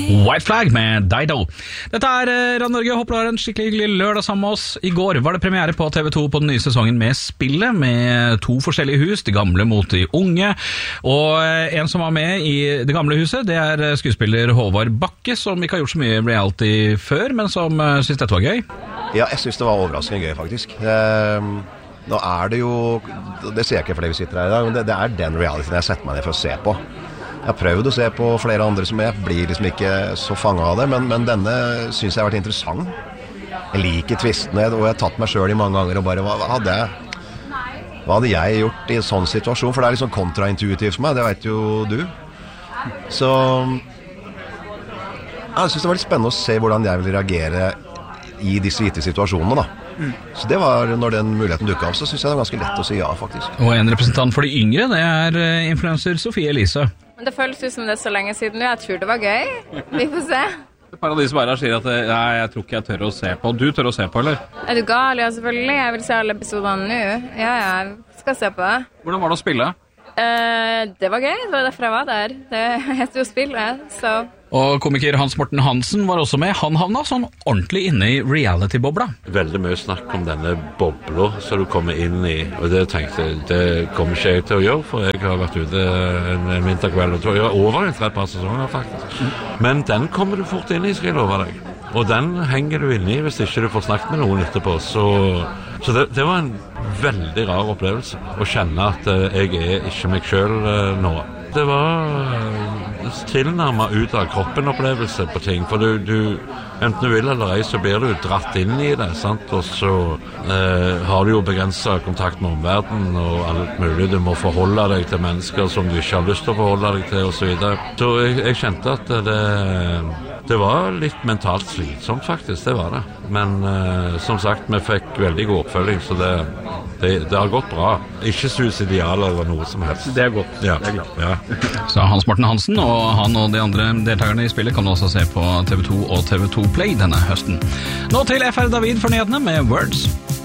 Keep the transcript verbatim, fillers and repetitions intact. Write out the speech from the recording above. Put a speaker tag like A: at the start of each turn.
A: White Flag med Dido. Dette er Radio Norge. Håper du har en skikkelig hyggelig lørdag sammen med oss. I går var det premiere på T V to på den nye sesongen med Spillet, med to forskjellige hus, de gamle mot de unge. Og en som var med i det gamle huset, det er skuespiller Håvard Bakke, som ikke har gjort så mye reality før, men som synes dette var gøy.
B: Ja, jeg synes det var overraskende gøy, faktisk. Eh, nå er det jo, det ser jeg ikke fordi vi sitter her i dag, men det, det er den realityen jeg setter meg ned for å se på. Jeg har prøvd å se på flere andre som jeg blir liksom ikke så fanget av det, men, men denne synes jeg har vært interessant. Jeg liker tvistene, og jeg har tatt meg selv i mange ganger og bare, hva, hva, hadde jeg, hva hadde jeg gjort i en sånn situasjon? For det er litt sånn kontraintuitivt for meg, det vet jo du. Så jeg synes det var litt spennende å se hvordan jeg vil reagere i disse hvite situasjonene da. Mm. Så det var, når den muligheten dukket av, så synes jeg det var ganske lett å si ja, faktisk.
A: Og en representant for de yngre, det er influencer Sofie Elise.
C: Men det føles ut som det er så lenge siden, og jeg tror det var gøy. Vi får se.
D: Paradis bare sier at ja, jeg tror ikke jeg tør å se på. Du tør å se på, eller?
C: Er du gal? Ja, selvfølgelig. Jeg vil se alle episodene nå. Ja, ja, jeg skal se på det.
D: Hvordan var det å spille?
C: Uh, det var gøy, det var derfor jeg var der. Det heter jo spill, så...
A: Og komiker Hans Morten Hansen var også med. Han havna sånn ordentlig inne i reality-bobla.
E: Veldig mye snakk om denne bobla som du kommer inn i, og det tenkte jeg, det kommer ikke jeg til å gjøre, for jeg har vært ute en, en vinterkveld og tog, jeg har over en tre-par sesonger faktisk. Men den kommer du fort inn i, skal jeg love deg. Og den henger du inne i hvis ikke du får snakket med noen etterpå. Så, så det, det var en veldig rar opplevelse å kjenne at jeg er ikke meg selv nå. Det var tilnærmet ut av kroppen opplevelse på ting, for du, du enten du vil eller ei, så blir du dratt inn i det, sant? Og så eh, har du jo begrenset kontakt med omverdenen og alt mulig. Du må forholde deg til mennesker som du ikke har lyst til å forholde deg til, og så videre. Så jeg, jeg kjente at det, det var litt mentalt slitsomt faktisk, det var det. Men eh, som sagt, vi fikk veldig god oppfølging, så det, det, det har gått bra. Ikke suicidal eller noe som helst.
D: Det er godt,
E: ja.
D: Det er glad.
E: Ja.
A: Så Hans Morten Hansen og han og de andre deltakerne i spillet kan du også se på T V to og T V to Play denne høsten. Nå til F R David for nyhetene med Words.